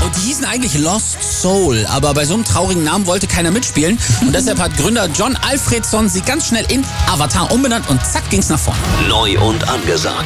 Die hießen eigentlich Lost Soul, aber bei so einem traurigen Namen wollte keiner mitspielen. Und deshalb hat Gründer John Alfredson sie ganz schnell in Avatar umbenannt und zack ging's nach vorne. Neu und angesagt.